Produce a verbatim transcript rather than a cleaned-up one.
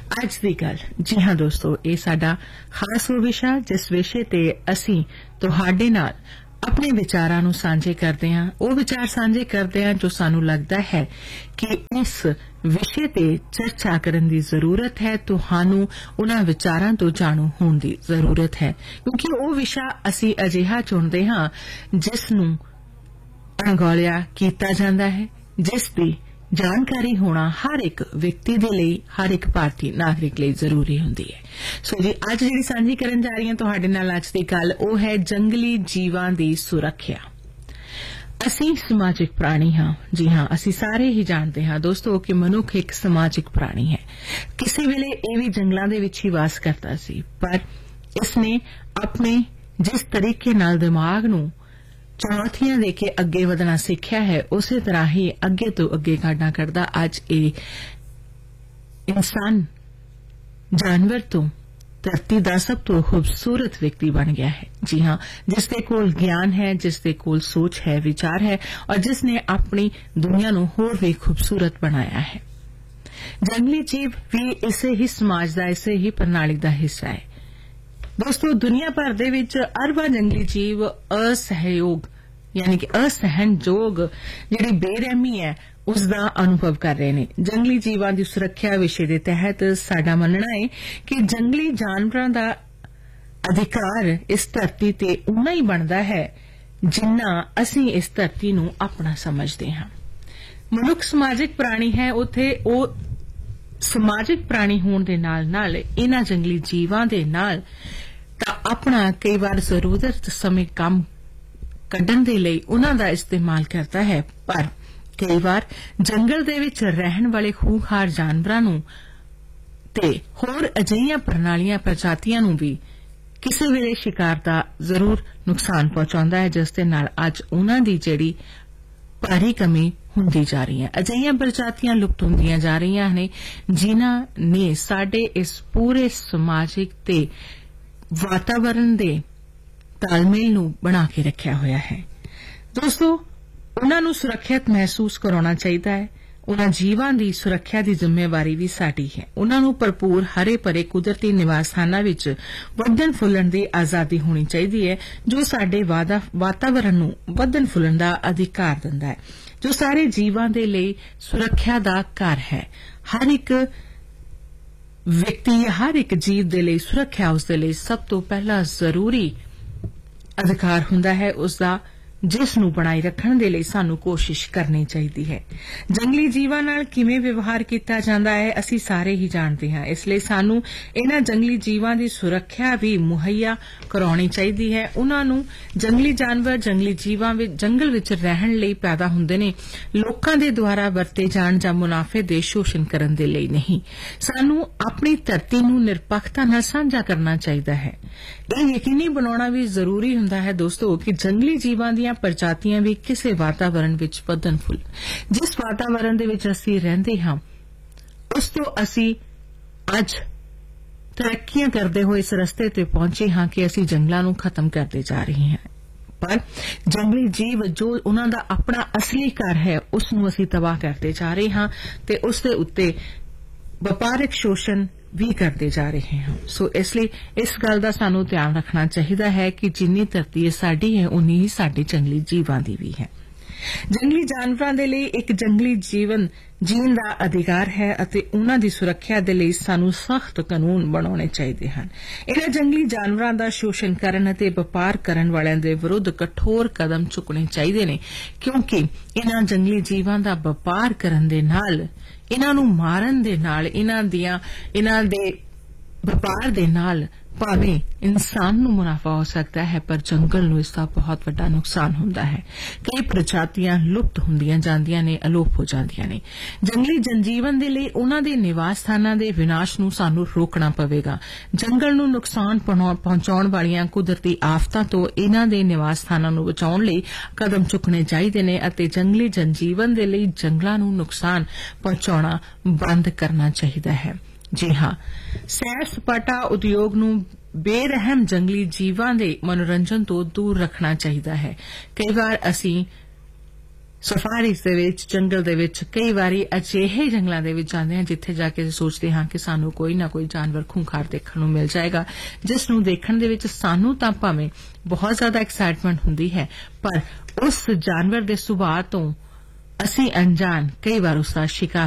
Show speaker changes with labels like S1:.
S1: ਅੱਜ ਦੀ ਗੱਲ। ਜੀ ਹਾਂ ਦੋਸਤੋ, ਇਹ ਸਾਡਾ ਖਾਸ ਉਹ ਵਿਸ਼ਾ ਜਿਸ ਵਿਸ਼ੇ ਤੇ ਅਸੀਂ ਤੁਹਾਡੇ ਨਾਲ ਆਪਣੇ ਵਿਚਾਰਾਂ ਨੂੰ ਸਾਂਝੇ ਕਰਦੇ ਹਾਂ, ਉਹ ਵਿਚਾਰ ਸਾਂਝੇ ਕਰਦੇ ਹਾਂ ਜੋ ਸਾਨੂੰ ਲੱਗਦਾ ਹੈ ਕਿ ਇਸ ਵਿਸ਼ੇ ਤੇ ਚਰਚਾ ਕਰਨ ਦੀ ਜ਼ਰੂਰਤ ਹੈ। ਤੁਹਾਨੂੰ ਉਹਨਾਂ ਵਿਚਾਰਾਂ ਤੋਂ ਜਾਣੂ ਹੋਣ ਦੀ ਜ਼ਰੂਰਤ ਹੈ, ਕਿਉਂਕਿ ਉਹ ਵਿਸ਼ਾ ਅਸੀਂ ਅਜਿਹਾ ਚੁਣਦੇ ਹਾਂ ਜਿਸ ਨੂੰ ਅਣਗੌਲਿਆ ਕੀਤਾ ਜਾਂਦਾ ਹੈ, ਜਿਸ ਦੀ ਜਾਣਕਾਰੀ ਹੋਣਾ ਹਰ ਇੱਕ ਵਿਅਕਤੀ ਦੇ ਲਈ, ਹਰ ਇੱਕ ਭਾਰਤੀ ਨਾਗਰਿਕ ਲਈ ਜ਼ਰੂਰੀ ਹੁੰਦੀ ਹੈ। ਸੋ ਜੀ, ਅੱਜ ਜਿਹੜੀ ਸਾਂਝੀ ਕਰਨ ਜਾ ਰਹੀ ਹਾਂ ਤੁਹਾਡੇ ਨਾਲ ਅੱਜ ਦੀ ਗੱਲ, ਉਹ ਹੈ ਜੰਗਲੀ ਜੀਵਾਂ ਦੀ ਸੁਰੱਖਿਆ। ਅਸੀਂ ਸਮਾਜਿਕ ਪ੍ਰਾਣੀ ਹਾਂ। ਜੀ ਹਾਂ, ਅਸੀਂ ਸਾਰੇ ਹੀ ਜਾਣਦੇ ਹਾਂ ਦੋਸਤੋ ਕਿ ਮਨੁੱਖ ਇੱਕ ਸਮਾਜਿਕ ਪ੍ਰਾਣੀ ਹੈ। ਕਿਸੇ ਵੇਲੇ ਇਹ ਵੀ ਜੰਗਲਾਂ ਦੇ ਵਿੱਚ ਹੀ ਵਾਸ ਕਰਦਾ ਸੀ, ਪਰ ਇਸਨੇ ਆਪਣੇ ਜਿਸ ਤਰੀਕੇ ਨਾਲ ਦਿਮਾਗ ਨੂੰ ਚੁਣੌਤੀਆਂ ਦੇ ਕੇ ਅੱਗੇ ਵਧਣਾ ਸਿੱਖਿਆ ਹੈ, ਉਸੇ ਤਰ੍ਹਾਂ ਹੀ ਅੱਗੇ ਤੋਂ ਅੱਗੇ ਕਾਢਾਂ ਕੱਢਦਾ ਅੱਜ ਇਹ ਇਨਸਾਨ ਜਾਨਵਰ ਤੋਂ ਧਰਤੀ ਦਾ ਸਭ ਤੋਂ ਖੂਬਸੂਰਤ ਵਿਅਕਤੀ ਬਣ ਗਿਆ ਹੈ। ਜੀ ਹਾਂ, ਜਿਸ ਦੇ ਕੋਲ ਗਿਆਨ ਹੈ, ਜਿਸ ਦੇ ਕੋਲ ਸੋਚ ਹੈ, ਵਿਚਾਰ ਹੈ, ਔਰ ਜਿਸ ਨੇ ਆਪਣੀ ਦੁਨੀਆ ਨੂੰ ਹੋਰ ਵੀ ਖੂਬਸੂਰਤ ਬਣਾਇਆ ਹੈ। ਜੰਗਲੀ ਜੀਵ ਵੀ ਇਸੇ ਹੀ ਸਮਾਜ ਦਾ, ਇਸੇ ਹੀ ਪ੍ਰਣਾਲੀ ਦਾ ਹਿੱਸਾ ਹੈ। ਦੋਸਤੋ, ਦੁਨੀਆ ਭਰ ਦੇ ਵਿੱਚ ਅਰਬਾਂ ਜੰਗਲੀ ਜੀਵ ਅਸਹਿਯੋਗ ਯਾਨੀ ਕਿ ਅਸਹਿਣਯੋਗ ਜਿਹੜੀ ਬੇਰਹਿਮੀ ਹੈ ਉਸ ਦਾ ਅਨੁਭਵ ਕਰ ਰਹੇ ਨੇ। ਜੰਗਲੀ ਜੀਵਾਂ ਦੀ ਸੁਰੱਖਿਆ ਵਿਸ਼ੇ ਦੇ ਤਹਿਤ ਸਾਡਾ ਮੰਨਣਾ ਹੈ ਕਿ ਜੰਗਲੀ ਜਾਨਵਰਾਂ ਦਾ ਅਧਿਕਾਰ ਇਸ ਧਰਤੀ ਤੇ ਉਨਾ ਹੀ ਬਣਦਾ ਹੈ ਜਿੰਨਾ ਅਸੀਂ ਇਸ ਧਰਤੀ ਨੂੰ ਆਪਣਾ ਸਮਝਦੇ ਹਾਂ। ਮਨੁੱਖ ਸਮਾਜਿਕ ਪ੍ਰਾਣੀ ਹੈ, ਉੱਥੇ ਉਹ ਸਮਾਜਿਕ ਪ੍ਰਾਣੀ ਹੋਣ ਦੇ ਨਾਲ ਨਾਲ ਇਹਨਾਂ ਜੰਗਲੀ ਜੀਵਾਂ ਦੇ ਨਾਲ ਤਾਂ ਆਪਣਾ ਕਈ ਵਾਰ ਜ਼ਰੂਰਤ ਸਮੇਂ ਕੰਮ ਕੱਢਣ ਦੇ ਲਈ ਉਹਨਾਂ ਦਾ ਇਸਤੇਮਾਲ ਕਰਦਾ ਹੈ, ਪਰ ਕਈ ਵਾਰ ਜੰਗਲ ਦੇ ਵਿੱਚ ਰਹਿਣ ਵਾਲੇ ਖੂੰਖਾਰ ਜਾਨਵਰਾਂ ਨੂੰ ਤੇ ਹੋਰ ਅਜਿਹੀਆਂ ਪ੍ਰਣਾਲੀਆਂ ਪ੍ਰਜਾਤੀਆਂ ਨੂੰ ਵੀ ਕਿਸੇ ਵੇਲੇ ਸ਼ਿਕਾਰ ਦਾ ਜ਼ਰੂਰ ਨੁਕਸਾਨ ਪਹੁੰਚਾਉਂਦਾ ਹੈ, ਜਿਸ ਦੇ ਨਾਲ ਅੱਜ ਉਹਨਾਂ ਦੀ ਜਿਹੜੀ ਭਾਰੀ ਕਮੀ ਹੁੰਦੀ ਜਾ ਰਹੀ ਹੈ। ਅਜਿਹੀਆਂ ਪ੍ਰਜਾਤੀਆਂ ਲੁਪਤ ਹੁੰਦੀਆਂ ਜਾ ਰਹੀਆਂ ਨੇ ਜਿਨ੍ਹਾਂ ਨੇ ਸਾਡੇ ਇਸ ਪੂਰੇ ਸਮਾਜਿਕ ਤੇ ਵਾਤਾਵਰਣ ਦੇ ਤਾਲਮੇਲ ਨੂੰ ਬਣਾ ਕੇ ਰੱਖਿਆ ਹੋਇਆ ਹੈ। ਦੋਸਤੋ, ਉਹਨਾਂ ਨੂੰ ਸੁਰੱਖਿਅਤ ਮਹਿਸੂਸ ਕਰਾਉਣਾ ਚਾਹੀਦਾ ਹੈ। ਉਹਨਾਂ ਜੀਵਾਂ ਦੀ ਸੁਰੱਖਿਆ ਦੀ ਜ਼ਿੰਮੇਵਾਰੀ ਵੀ ਸਾਡੀ ਹੈ। ਉਹਨਾਂ ਨੂੰ ਭਰਪੂਰ ਹਰੇ ਭਰੇ ਕੁਦਰਤੀ ਨਿਵਾਸ ਸਥਾਨਾਂ ਵਿੱਚ ਵਧਣ ਫੁੱਲਣ ਦੀ ਆਜ਼ਾਦੀ ਹੋਣੀ ਚਾਹੀਦੀ ਹੈ, ਜੋ ਸਾਡੇ ਵਾਤਾਵਰਣ ਨੂੰ ਵਧਣ ਫੁੱਲਣ ਦਾ ਅਧਿਕਾਰ ਦਿੰਦਾ ਹੈ, ਜੋ ਸਾਰੇ ਜੀਵਾਂ ਦੇ ਲਈ ਸੁਰੱਖਿਆ ਦਾ ਘਰ ਹੈ। ਹਰ ਇੱਕ ਵਿਅਕਤੀ, ਹਰ ਇੱਕ ਜੀਵ ਦੇ ਲਈ ਸੁਰੱਖਿਆ ਉਸ ਦੇ ਲਈ ਸਭ ਤੋਂ ਪਹਿਲਾ ਜ਼ਰੂਰੀ ਅਧਿਕਾਰ ਹੁੰਦਾ ਹੈ ਉਸਦਾ, ਜਿਸ ਨੂੰ ਬਣਾਈ ਰੱਖਣ ਦੇ ਲਈ ਸਾਨੂੰ ਕੋਸ਼ਿਸ਼ ਕਰਨੀ ਚਾਹੀਦੀ ਹੈ। ਜੰਗਲੀ ਜੀਵਾਂ ਨਾਲ ਕਿਵੇਂ ਵਿਵਹਾਰ ਕੀਤਾ ਜਾਂਦਾ ਹੈ ਅਸੀਂ ਸਾਰੇ ਹੀ ਜਾਣਦੇ ਹਾਂ, ਇਸ ਲਈ ਸਾਨੂੰ ਇਹਨਾਂ ਜੰਗਲੀ ਜੀਵਾਂ ਦੀ ਸੁਰੱਖਿਆ ਵੀ ਮੁਹੱਈਆ ਕਰਾਉਣੀ ਚਾਹੀਦੀ ਹੈ। ਉਹਨਾਂ ਨੂੰ ਜੰਗਲੀ ਜਾਨਵਰ ਜੰਗਲੀ ਜੀਵਾਂ ਵਿੱਚ ਜੰਗਲ ਵਿੱਚ ਰਹਿਣ ਲਈ ਪੈਦਾ ਹੁੰਦੇ ਨੇ, ਲੋਕਾਂ ਦੇ ਦੁਆਰਾ ਵਰਤੇ ਜਾਣ ਜਾਂ ਮੁਨਾਫੇ ਦੇ ਸ਼ੋਸ਼ਣ ਕਰਨ ਦੇ ਲਈ ਨਹੀਂ। ਸਾਨੂੰ ਆਪਣੀ ਧਰਤੀ ਨੂੰ ਨਿਰਪੱਖਤਾ ਨਾਲ ਸਾਂਝਾ ਕਰਨਾ ਚਾਹੀਦਾ ਹੈ। ਇਹ ਯਕੀਨੀ ਬਣਾਉਣਾ ਵੀ ਜ਼ਰੂਰੀ ਹੁੰਦਾ ਹੈ ਦੋਸਤੋ ਕਿ ਜੰਗਲੀ ਜੀਵਾਂ ਦੀਆਂ ਪ੍ਰਜਾਤੀਆਂ ਵੀ ਕਿਸੇ ਵਾਤਾਵਰਣ ਵਿੱਚ ਵਧਣ ਫੁੱਲ। ਜਿਸ ਵਾਤਾਵਰਣ ਦੇ ਵਿੱਚ ਅਸੀਂ ਰਹਿੰਦੇ ਹਾਂ ਉਸ ਤੋਂ ਅਸੀਂ ਅੱਜ ਤਰੱਕੀਆਂ ਕਰਦੇ ਹੋਏ ਇਸ ਰਸਤੇ ਤੇ ਪਹੁੰਚੇ ਹਾਂ ਕਿ ਅਸੀਂ ਜੰਗਲਾਂ ਨੂੰ ਖਤਮ ਕਰਦੇ ਜਾ ਰਹੇ ਹਾਂ, ਪਰ ਜੰਗਲੀ ਜੀਵ ਜੋ ਉਹਨਾਂ ਦਾ ਆਪਣਾ ਅਸਲੀ ਘਰ ਹੈ ਉਸ ਨੂੰ ਅਸੀਂ ਤਬਾਹ ਕਰਦੇ ਜਾ ਰਹੇ ਹਾਂ ਤੇ ਉਸ ਦੇ ਉੱਤੇ ਵਪਾਰਕ ਸ਼ੋਸ਼ਣ ਵੀ ਕਰਦੇ ਜਾ ਰਹੇ ਹਾਂ। ਸੋ ਇਸ ਲਈ ਇਸ ਗੱਲ ਦਾ ਸਾਨੂੰ ਧਿਆਨ ਰੱਖਣਾ ਚਾਹੀਦਾ ਹੈ ਕਿ ਜਿੰਨੀ ਧਰਤੀ ਸਾਡੀ ਹੈ ਉਨੀ ਹੀ ਸਾਡੇ ਜੰਗਲੀ ਜੀਵਾਂ ਦੀ ਵੀ ਹੈ। ਜੰਗਲੀ ਜਾਨਵਰਾਂ ਦੇ ਲਈ ਇੱਕ ਜੰਗਲੀ ਜੀਵਨ ਜੀਣ ਦਾ ਅਧਿਕਾਰ ਹੈ ਅਤੇ ਉਹਨਾਂ ਦੀ ਸੁਰੱਖਿਆ ਦੇ ਲਈ ਸਾਨੂੰ ਸਖਤ ਕਾਨੂੰਨ ਬਣਾਉਣੇ ਚਾਹੀਦੇ ਹਨ। ਇਹਨਾਂ ਜੰਗਲੀ ਜਾਨਵਰਾਂ ਦਾ ਸ਼ੋਸ਼ਣ ਕਰਨ ਅਤੇ ਵਪਾਰ ਕਰਨ ਵਾਲਿਆਂ ਦੇ ਵਿਰੁੱਧ ਕਠੋਰ ਕਦਮ ਚੁੱਕਣੇ ਚਾਹੀਦੇ ਨੇ, ਕਿਉਂਕਿ ਇਹਨਾਂ ਜੰਗਲੀ ਜੀਵਾਂ ਦਾ ਵਪਾਰ ਕਰਨ ਦੇ ਨਾਲ, ਇਹਨਾਂ ਨੂੰ ਮਾਰਨ ਦੇ ਨਾਲ, ਇਹਨਾਂ ਦੀਆਂ ਇਹਨਾਂ ਦੇ ਵਪਾਰ ਦੇ ਨਾਲ ਭਾਵੇਂ ਇਨਸਾਨ ਨੂੰ ਮੁਨਾਫਾ ਹੋ ਸਕਦਾ ਹੈ, ਪਰ ਜੰਗਲ ਨੂੰ ਇਸ ਦਾ ਬਹੁਤ ਵੱਡਾ ਨੁਕਸਾਨ ਹੁੰਦਾ ਹੈ। ਕਈ ਪ੍ਰਜਾਤੀਆਂ ਲੁਪਤ ਹੁੰਦੀਆਂ ਜਾਂਦੀਆਂ ਨੇ, ਅਲੋਪ ਹੋ ਜਾਂਦੀਆਂ ਨੇ। ਜੰਗਲੀ ਜਨਜੀਵਨ ਦੇ ਲਈ ਉਹਨਾਂ ਦੇ ਨਿਵਾਸ ਸਥਾਨਾਂ ਦੇ ਵਿਨਾਸ਼ ਨੂੰ ਸਾਨੂੰ ਰੋਕਣਾ ਪਵੇਗਾ। ਜੰਗਲ ਨੂੰ ਨੁਕਸਾਨ ਪਹੁੰਚਾਉਣ ਵਾਲੀਆਂ ਕੁਦਰਤੀ ਆਫਤਾਂ ਤੋਂ ਇਹਨਾਂ ਦੇ ਨਿਵਾਸ ਸਥਾਨਾਂ ਨੂੰ ਬਚਾਉਣ ਲਈ ਕਦਮ ਚੁੱਕਣੇ ਚਾਹੀਦੇ ਨੇ ਅਤੇ ਜੰਗਲੀ ਜਨਜੀਵਨ ਦੇ ਲਈ ਜੰਗਲਾਂ ਨੂੰ ਨੁਕਸਾਨ ਪਹੁੰਚਾਉਣਾ ਬੰਦ ਕਰਨਾ ਚਾਹੀਦਾ ਹੈ। ਜੀ ਹਾਂ, ਸੈਰ ਸਪਾਟਾ ਉਦਯੋਗ ਨੂੰ ਬੇਰਹਿਮ ਜੰਗਲੀ ਜੀਵਾਂ ਦੇ ਮਨੋਰੰਜਨ ਤੋਂ ਦੂਰ ਰੱਖਣਾ ਚਾਹੀਦਾ ਹੈ। ਕਈ ਵਾਰ ਅਸੀਂ ਸਫਾਰੀਜ਼ ਦੇ ਵਿੱਚ ਜੰਗਲ ਦੇ ਵਿੱਚ ਕਈ ਵਾਰੀ ਅਜਿਹੇ ਜੰਗਲਾਂ ਦੇ ਵਿੱਚ ਜਾਂਦੇ ਹਾਂ ਜਿੱਥੇ ਜਾ ਕੇ ਸੋਚਦੇ ਹਾਂ ਕਿ ਸਾਨੂੰ ਕੋਈ ਨਾ ਕੋਈ ਜਾਨਵਰ ਖੂੰਖਾਰ ਦੇਖਣ ਨੂੰ ਮਿਲ ਜਾਏਗਾ, ਜਿਸ ਨੂੰ ਦੇਖਣ ਦੇ ਵਿੱਚ ਸਾਨੂੰ ਤਾਂ ਭਾਵੇਂ ਬਹੁਤ ਜ਼ਿਆਦਾ ਐਕਸਾਈਟਮੈਂਟ ਹੁੰਦੀ ਹੈ, ਪਰ ਉਸ ਜਾਨਵਰ ਦੇ ਸੁਭਾਅ ਤੋਂ ਅਸੀਂ ਅਣਜਾਣ ਕਈ ਵਾਰ ਉਸ ਦਾ ਸ਼ਿਕਾਰ